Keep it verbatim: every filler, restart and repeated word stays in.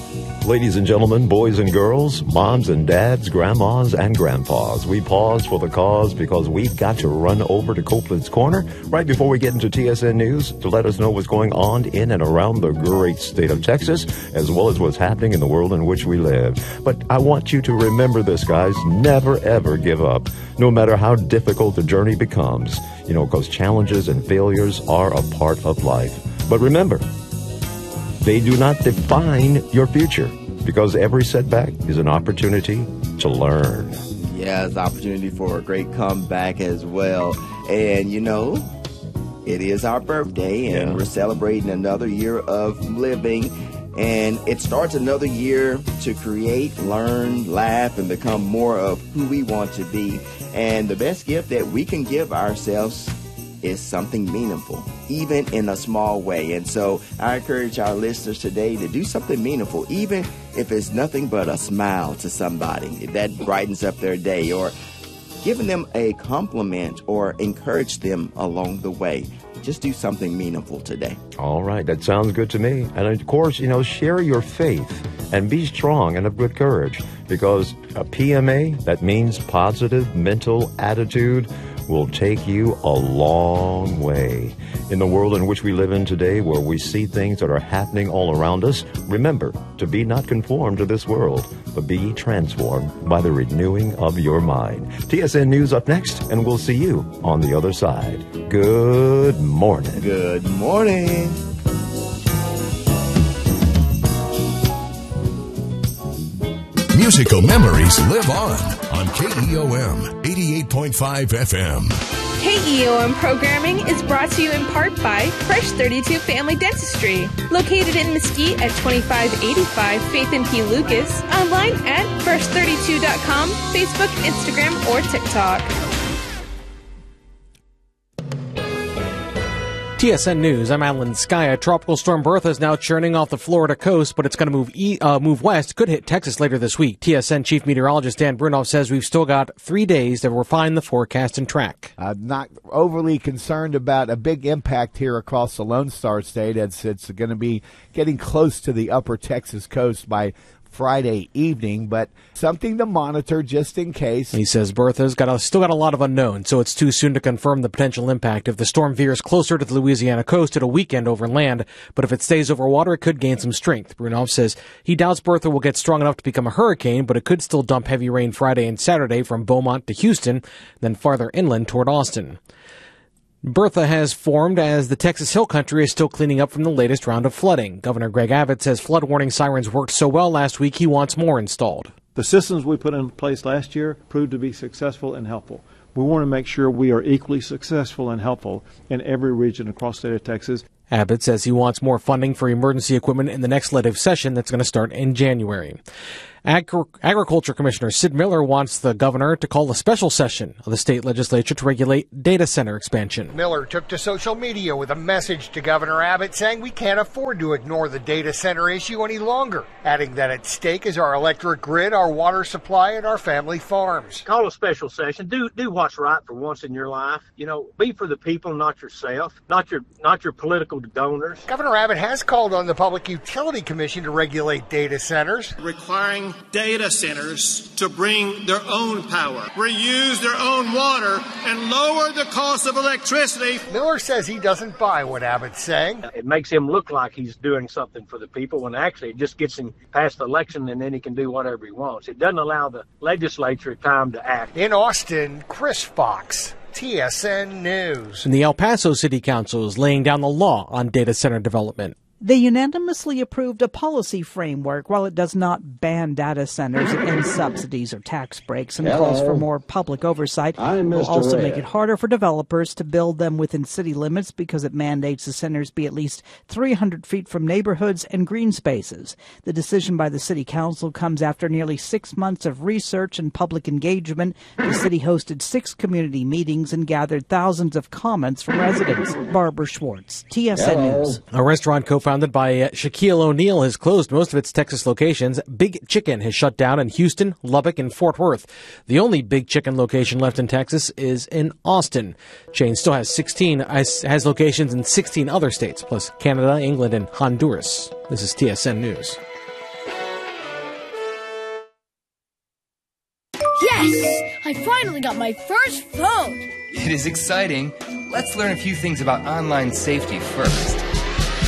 Ladies and gentlemen, boys and girls, moms and dads, grandmas and grandpas, we pause for the cause because we've got to run over to Copeland's Corner right before we get into T S N News to let us know what's going on in and around the great state of Texas, as well as what's happening in the world in which we live. But I want you to remember this, guys. Never, ever give up, no matter how difficult the journey becomes, you know, because challenges and failures are a part of life. But remember, they do not define your future, because every setback is an opportunity to learn. Yeah, it's an opportunity for a great comeback as well. And, you know, it is our birthday, and yeah. we're celebrating another year of living. And it starts another year to create, learn, laugh, and become more of who we want to be. And the best gift that we can give ourselves is something meaningful, even in a small way. And so I encourage our listeners today to do something meaningful, even if it's nothing but a smile to somebody. That brightens up their day, or giving them a compliment or encourage them along the way. Just do something meaningful today. All right, that sounds good to me. And of course, you know, share your faith and be strong and of good courage, because a P M A, that means positive mental attitude, will take you a long way. In the world in which we live in today, where we see things that are happening all around us, remember to be not conformed to this world, but be transformed by the renewing of your mind. T S N News up next, and we'll see you on the other side. Good morning. Good morning. Musical memories live on on K E O M eighty-eight point five F M. K E O M programming is brought to you in part by Fresh thirty-two Family Dentistry, located in Mesquite at twenty-five eighty-five Faith and P. Lucas, online at fresh thirty-two dot com, Facebook, Instagram, or TikTok. T S N News, I'm Alan Skya. Tropical storm Bertha is now churning off the Florida coast, but it's going to move e- uh, move west. Could hit Texas later this week. T S N Chief Meteorologist Dan Brunoff says we've still got three days to refine the forecast and track. I'm not overly concerned about a big impact here across the Lone Star State. It's, it's going to be getting close to the upper Texas coast by Friday evening, but something to monitor just in case. He says Bertha's got a, still got a lot of unknowns, so it's too soon to confirm the potential impact. If the storm veers closer to the Louisiana coast, it'll weekend over land, but if it stays over water, it could gain some strength. Brunoff says he doubts Bertha will get strong enough to become a hurricane, but it could still dump heavy rain Friday and Saturday from Beaumont to Houston, then farther inland toward Austin. Bertha has formed as the Texas Hill Country is still cleaning up from the latest round of flooding. Governor Greg Abbott says flood warning sirens worked so well last week, he wants more installed. The systems we put in place last year proved to be successful and helpful. We want to make sure we are equally successful and helpful in every region across the state of Texas. Abbott says he wants more funding for emergency equipment in the next legislative session that's going to start in January. Agri- Agriculture Commissioner Sid Miller wants the governor to call a special session of the state legislature to regulate data center expansion. Miller took to social media with a message to Governor Abbott saying we can't afford to ignore the data center issue any longer, adding that at stake is our electric grid, our water supply, and our family farms. Call a special session. Do do what's right for once in your life. You know, be for the people, not yourself, not your not your political donors. Governor Abbott has called on the Public Utility Commission to regulate data centers, requiring data centers to bring their own power, reuse their own water, and lower the cost of electricity. Miller says he doesn't buy what Abbott's saying. It makes him look like he's doing something for the people when actually it just gets him past the election and then he can do whatever he wants. It doesn't allow the legislature time to act. In Austin, Chris Fox, T S N News. And the El Paso City Council is laying down the law on data center development. They unanimously approved a policy framework while it does not ban data centers, it ends subsidies or tax breaks and Hello. calls for more public oversight. It will also Red. make it harder for developers to build them within city limits because it mandates the centers be at least three hundred feet from neighborhoods and green spaces. The decision by the city council comes after nearly six months of research and public engagement. The city hosted six community meetings and gathered thousands of comments from residents. Barbara Schwartz, T S N Hello. News. A restaurant co-founded by uh, Shaquille O'Neal has closed most of its Texas locations. Big Chicken has shut down in Houston, Lubbock, and Fort Worth. The only Big Chicken location left in Texas is in Austin. Chain still has sixteen has, has locations in sixteen other states, plus Canada, England, and Honduras. This is T S N News. Yes! I finally got my first phone! It is exciting. Let's learn a few things about online safety first.